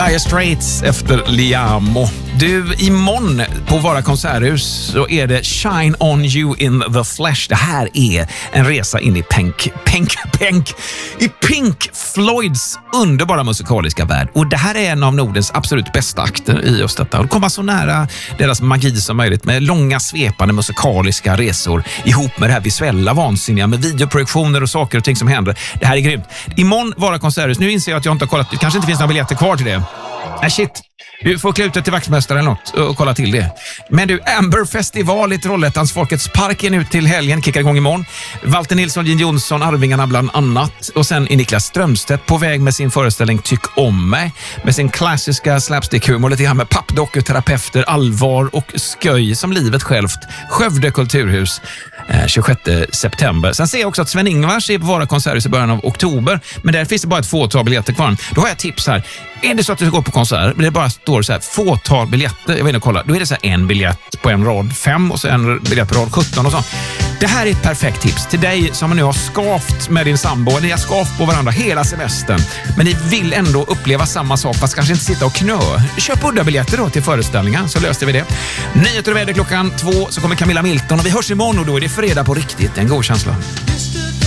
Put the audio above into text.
Dire Straits efter Liamo. Du, imorgon på Vara konserthus så är det Shine on you in the flesh. Det här är en resa in i Pink Floyds underbara musikaliska värld. Och det här är en av Nordens absolut bästa akter i just detta. Och det kommer så nära deras magi som möjligt med långa svepande musikaliska resor ihop med det här visuella vansinniga med videoprojektioner och saker och ting som händer. Det här är grymt. Imorgon Vara konserthus. Nu inser jag att jag inte har kollat. Det kanske inte finns några biljetter kvar till det. Shit. Du får klä ut det till vaktmästare eller något och kolla till det. Men du, Amber Festival i Trollhättans Folkets park är nu till helgen, kickar igång imorgon. Walter Nilsson, Gin Jonsson, Arvingarna bland annat. Och sen är Niklas Strömstedt på väg med sin föreställning Tyck om mig. Med sin klassiska slapstick-humor, lite grann med pappdockor, terapeuter, allvar och sköj som livet självt. Skövde kulturhus 26 september. Sen ser jag också att Sven-Ingvars är på Vara konserthus i början av oktober. Men där finns det bara ett fåtal biljetter kvar. Då har jag tips här. Är det så att du ska gå på konsert, det bara står så här fåtal biljetter, jag vill inte kolla, då är det så här en biljett på en rad 5 och så en biljett på rad 17 och så. Det här är ett perfekt tips till dig som nu har skavt med din sambo, ni har skavt på varandra hela semestern, men ni vill ändå uppleva samma sak fast kanske inte sitta och knö. Köp udda biljetter då till föreställningen så löser vi det. Nyheter och väder klockan 2 så kommer Camilla Milton och vi hörs imorgon och då är det fredag på riktigt. En god känsla.